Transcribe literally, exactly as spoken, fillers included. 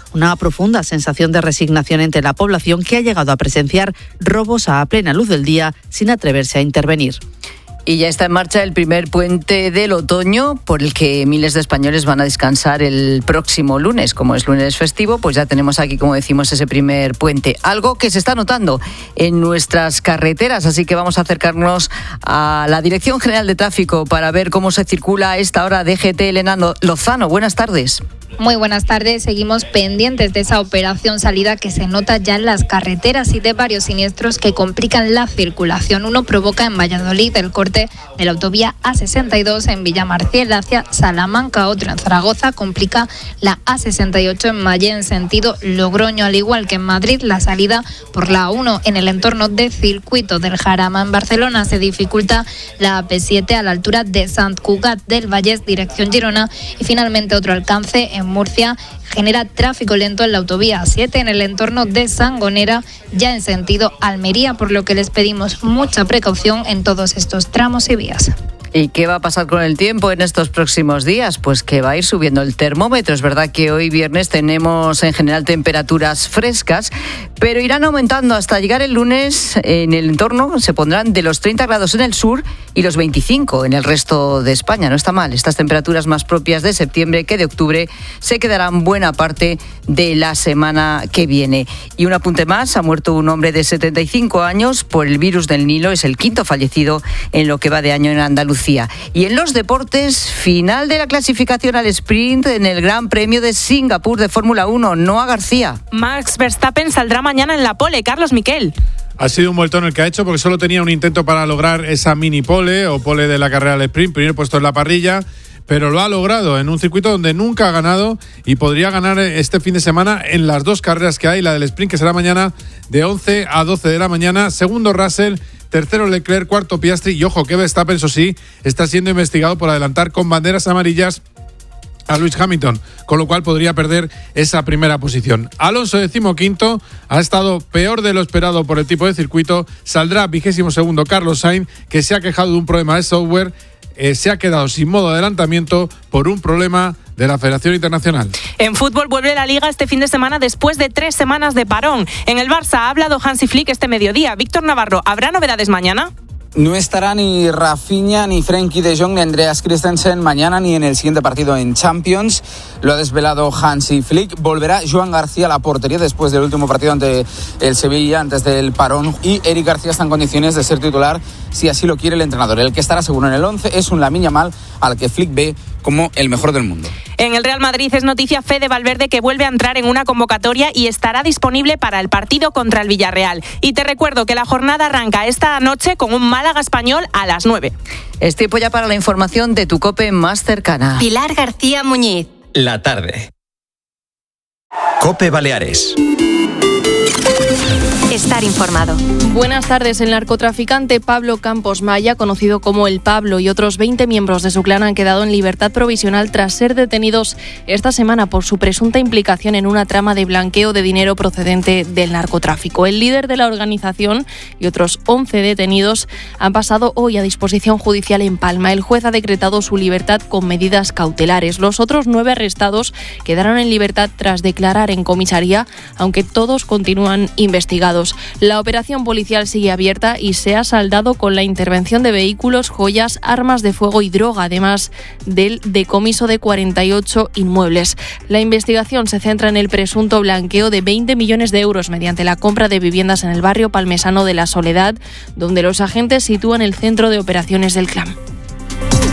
una profunda sensación de resignación entre la población que ha llegado a presenciar robos a plena luz del día sin atreverse a intervenir. Y ya está en marcha el primer puente del otoño, por el que miles de españoles van a descansar el próximo lunes. Como es lunes festivo, pues ya tenemos aquí, como decimos, ese primer puente. Algo que se está notando en nuestras carreteras, así que vamos a acercarnos a la Dirección General de Tráfico para ver cómo se circula a esta hora. D G T Elena Lozano, buenas tardes. Muy buenas tardes. Seguimos pendientes de esa operación salida que se nota ya en las carreteras y de varios siniestros que complican la circulación. Uno provoca en Valladolid el corte de la autovía A sesenta y dos en Villamarciel hacia Salamanca. Otro en Zaragoza complica la A sesenta y ocho en Malle en sentido Logroño, al igual que en Madrid la salida por la A uno en el entorno de Circuito del Jarama. En Barcelona se dificulta la A P siete a la altura de Sant Cugat del Vallès dirección Girona y finalmente otro alcance en Murcia genera tráfico lento en la autovía A siete en el entorno de Sangonera, ya en sentido Almería, por lo que les pedimos mucha precaución en todos estos tramos y vías. ¿Y qué va a pasar con el tiempo en estos próximos días? Pues que va a ir subiendo el termómetro. Es verdad que hoy viernes tenemos en general temperaturas frescas, pero irán aumentando hasta llegar el lunes. En el entorno se pondrán de los treinta grados en el sur y los veinticinco en el resto de España. No está mal. Estas temperaturas más propias de septiembre que de octubre se quedarán buena parte de la semana que viene. Y un apunte más, ha muerto un hombre de setenta y cinco años por el virus del Nilo. Es el quinto fallecido en lo que va de año en Andalucía. Y en los deportes, final de la clasificación al sprint en el Gran Premio de Singapur de Fórmula uno. Noa García. Max Verstappen saldrá mañana en la pole. Carlos Miquel. Ha sido un vueltón el que ha hecho porque solo tenía un intento para lograr esa mini pole o pole de la carrera al sprint, primer puesto en la parrilla, pero lo ha logrado en un circuito donde nunca ha ganado y podría ganar este fin de semana en las dos carreras que hay, la del sprint que será mañana de once a doce de la mañana. Segundo Russell, tercero Leclerc, cuarto Piastri y ojo que Verstappen, eso sí, está siendo investigado por adelantar con banderas amarillas a Lewis Hamilton, con lo cual podría perder esa primera posición. Alonso, decimoquinto, ha estado peor de lo esperado por el tipo de circuito. Saldrá vigésimo segundo Carlos Sainz, que se ha quejado de un problema de software. Eh, se ha quedado sin modo de adelantamiento por un problema de la Federación Internacional. En fútbol vuelve la Liga este fin de semana después de tres semanas de parón. En el Barça ha hablado Hansi Flick este mediodía. Víctor Navarro, ¿habrá novedades mañana? No estará ni Rafinha, ni Frenkie de Jong, ni Andreas Christensen mañana ni en el siguiente partido en Champions. Lo ha desvelado Hansi Flick. Volverá Joan García a la portería después del último partido ante el Sevilla, antes del parón. Y Eric García está en condiciones de ser titular si así lo quiere el entrenador. El que estará seguro en el once es un Lamine Yamal, al que Flick ve como el mejor del mundo. En el Real Madrid es noticia Fede Valverde, que vuelve a entrar en una convocatoria y estará disponible para el partido contra el Villarreal. Y te recuerdo que la jornada arranca esta noche con un Málaga Español a las nueve. Es tiempo ya para la información de tu COPE más cercana. Pilar García Muñiz. La tarde. COPE Baleares. Estar informado. Buenas tardes. El narcotraficante Pablo Campos Maya, conocido como El Pablo, y otros veinte miembros de su clan han quedado en libertad provisional tras ser detenidos esta semana por su presunta implicación en una trama de blanqueo de dinero procedente del narcotráfico. El líder de la organización y otros once detenidos han pasado hoy a disposición judicial en Palma. El juez ha decretado su libertad con medidas cautelares. Los otros nueve arrestados quedaron en libertad tras declarar en comisaría, aunque todos continúan investigados. La operación policial sigue abierta y se ha saldado con la intervención de vehículos, joyas, armas de fuego y droga, además del decomiso de cuarenta y ocho inmuebles. La investigación se centra en el presunto blanqueo de veinte millones de euros mediante la compra de viviendas en el barrio palmesano de La Soledad, donde los agentes sitúan el centro de operaciones del clan.